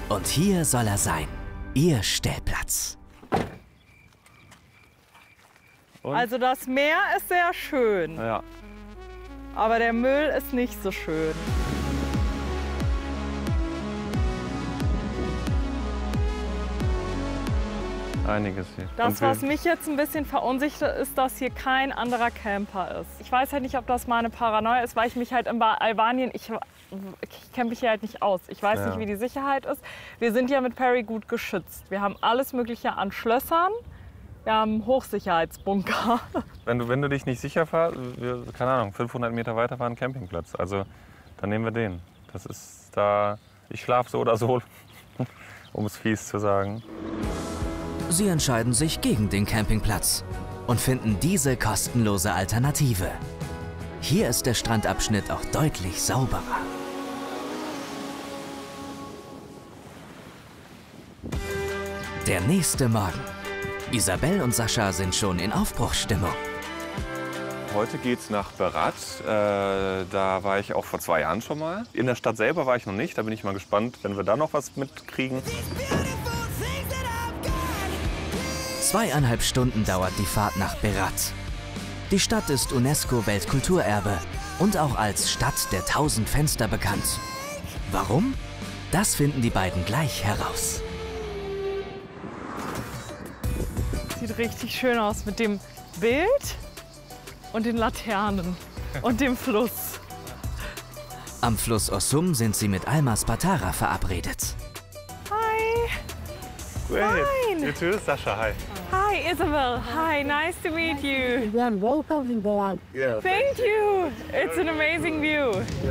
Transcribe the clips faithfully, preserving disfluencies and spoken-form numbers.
Und hier soll er sein, Ihr Stellplatz. Und? Also das Meer ist sehr schön, Ja. aber der Müll ist nicht so schön. Einiges hier. Das, Und wir- was mich jetzt ein bisschen verunsichert, ist, dass hier kein anderer Camper ist. Ich weiß halt nicht, ob das meine Paranoia ist, weil ich mich halt in Ba- Albanien, ich, ich kenne mich hier halt nicht aus. Ich weiß Ja. nicht, wie die Sicherheit ist. Wir sind ja mit Perry gut geschützt. Wir haben alles Mögliche an Schlössern. Wir haben Hochsicherheitsbunker. Wenn du, wenn du dich nicht sicher fahrst, wir, keine Ahnung, fünfhundert Meter weiter war ein Campingplatz. Also dann nehmen wir den. Das ist da, ich schlafe so oder so, um es fies zu sagen. Sie entscheiden sich gegen den Campingplatz und finden diese kostenlose Alternative. Hier ist der Strandabschnitt auch deutlich sauberer. Der nächste Morgen. Isabel und Sascha sind schon in Aufbruchsstimmung. Heute geht's nach Berat. Äh, da war ich auch vor zwei Jahren schon mal. In der Stadt selber war ich noch nicht. Da bin ich mal gespannt, wenn wir da noch was mitkriegen. Zweieinhalb Stunden dauert die Fahrt nach Berat. Die Stadt ist UNESCO-Weltkulturerbe und auch als Stadt der tausend Fenster bekannt. Warum? Das finden die beiden gleich heraus. Sieht richtig schön aus mit dem Bild und den Laternen und dem Fluss. Am Fluss Ossum sind sie mit Alma Spatara verabredet. Hi. Great. Fine. You too, Sascha. Hi. Hi, Isabel. Hi, nice to meet you. Then welcome in Berat. Yeah. Thank you. It's an amazing view.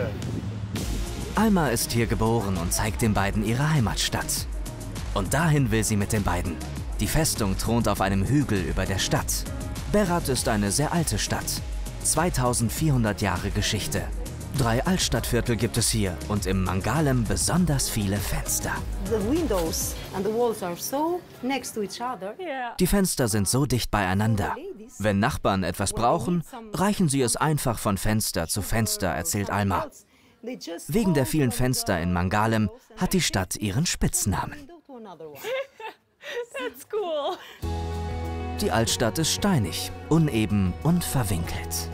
Alma ist hier geboren und zeigt den beiden ihre Heimatstadt. Und dahin will sie mit den beiden. Die Festung thront auf einem Hügel über der Stadt. Berat ist eine sehr alte Stadt. zweitausendvierhundert Jahre Geschichte. Drei Altstadtviertel gibt es hier und im Mangalem besonders viele Fenster. The windows and the walls are so next to each other. Yeah. Die Fenster sind so dicht beieinander. Wenn Nachbarn etwas brauchen, reichen sie es einfach von Fenster zu Fenster, erzählt Alma. They just Wegen der go vielen from Fenster in Mangalem hat die Stadt ihren Spitznamen. window to another one. That's cool. Die Altstadt ist steinig, uneben und verwinkelt.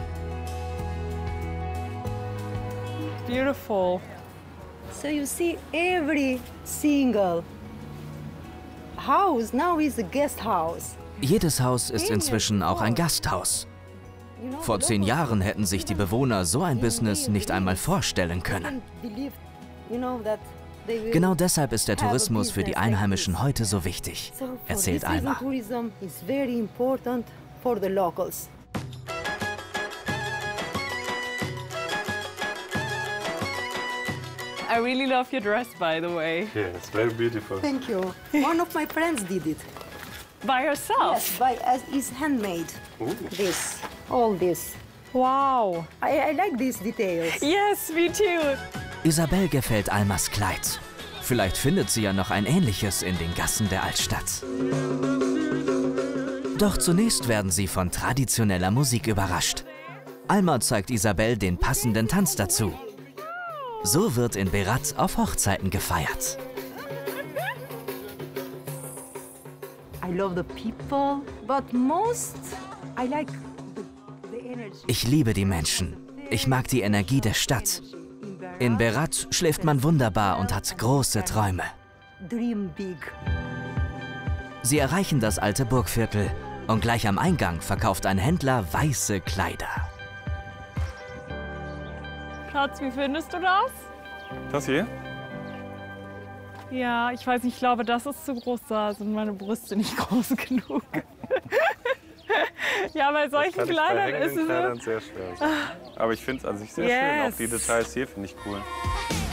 Beautiful. So you see every single house now is a guest house. Jedes Haus ist inzwischen auch ein Gasthaus. You know, Vor the zehn locals Jahren hätten sich die Bewohner so ein Business nicht einmal vorstellen können. can't believe, you know, that they will Genau deshalb ist der have a Tourismus für die business like Einheimischen this. heute so wichtig, So for erzählt this reason, Alma. tourism is very important for the locals. I really love your dress, by the way. Yeah, it's very beautiful. Thank you. One of my friends did it. By yourself? Yes, by as is handmade. This, all this. Wow. I, I like these details. Yes, me too. Isabel gefällt Almas Kleid. Vielleicht findet sie ja noch ein ähnliches in den Gassen der Altstadt. Doch zunächst werden sie von traditioneller Musik überrascht. Alma zeigt Isabel den passenden Tanz dazu. So wird in Berat auf Hochzeiten gefeiert. I love the people, but most I like the, the energy. Ich liebe die Menschen. Ich mag die Energie der Stadt. In Berat schläft man wunderbar und hat große Träume. Dream big. Sie erreichen das alte Burgviertel und gleich am Eingang verkauft ein Händler weiße Kleider. Schatz, wie findest du das? Das hier? Ja, ich weiß nicht, ich glaube, das ist zu groß. Da sind meine Brüste nicht groß genug. Ja, bei solchen Kann ich bei Kleidern hängenden ist es Kleidern so. sehr schwer sein. Aber ich finde es an sich sehr schön. Yes. Auch die Details hier finde ich cool.